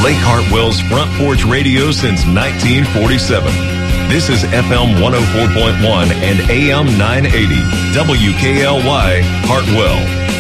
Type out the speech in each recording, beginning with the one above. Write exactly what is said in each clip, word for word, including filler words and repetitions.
Lake Hartwell's Front Porch Radio since nineteen forty-seven. This is F M one oh four point one and A M nine eighty, W K L Y, Hartwell.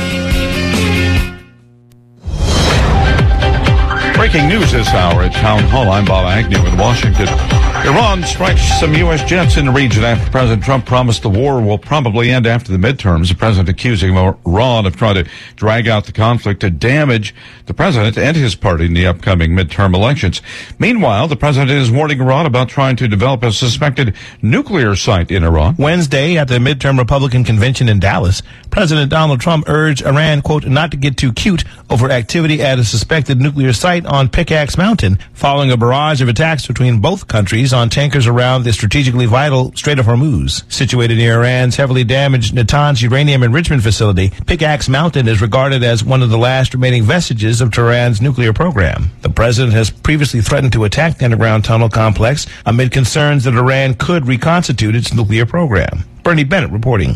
Breaking news this hour at Town Hall. I'm Bob Agnew in Washington. Iran strikes some U S jets in the region after President Trump promised the war will probably end after the midterms. The president accusing Iran of trying to drag out the conflict to damage the president and his party in the upcoming midterm elections. Meanwhile, the president is warning Iran about trying to develop a suspected nuclear site in Iran. Wednesday, at the midterm Republican convention in Dallas, President Donald Trump urged Iran, quote, not to get too cute over activity at a suspected nuclear site on Pickaxe Mountain, following a barrage of attacks between both countries on tankers around the strategically vital Strait of Hormuz. Situated near Iran's heavily damaged Natanz uranium enrichment facility, Pickaxe Mountain is regarded as one of the last remaining vestiges of Tehran's nuclear program. The president has previously threatened to attack the underground tunnel complex amid concerns that Iran could reconstitute its nuclear program. Bernie Bennett reporting.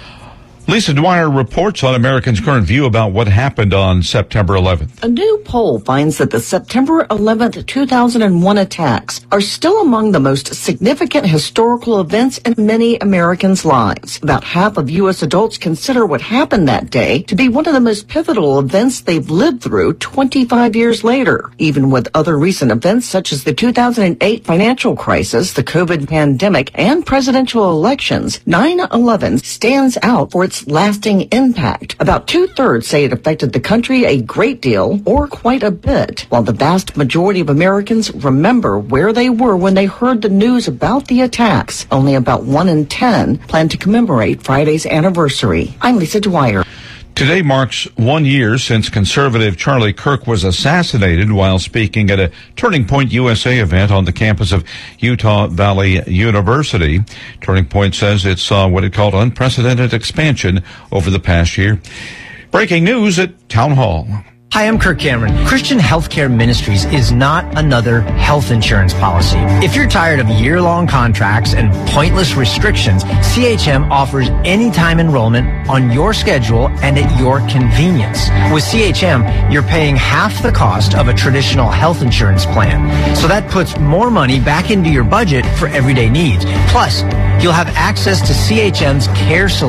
Lisa Dwyer reports on Americans' current view about what happened on September eleventh. A new poll finds that the September eleventh, two thousand one attacks are still among the most significant historical events in many Americans' lives. About half of U S adults consider what happened that day to be one of the most pivotal events they've lived through twenty-five years later. Even with other recent events such as the two thousand eight financial crisis, the COVID pandemic, and presidential elections, nine eleven stands out for its lasting impact. About two-thirds say it affected the country a great deal or quite a bit, while the vast majority of Americans remember where they were when they heard the news about the attacks. Only about one in ten plan to commemorate Friday's anniversary. I'm Lisa Dwyer. Today marks one year since conservative Charlie Kirk was assassinated while speaking at a Turning Point U S A event on the campus of Utah Valley University. Turning Point says it saw what it called unprecedented expansion over the past year. Breaking news at Town Hall. Hi, I'm Kirk Cameron. Christian Healthcare Ministries is not another health insurance policy. If you're tired of year-long contracts and pointless restrictions, C H M offers anytime enrollment on your schedule and at your convenience. With C H M, you're paying half the cost of a traditional health insurance plan. So that puts more money back into your budget for everyday needs. Plus, you'll have access to C H M's care solutions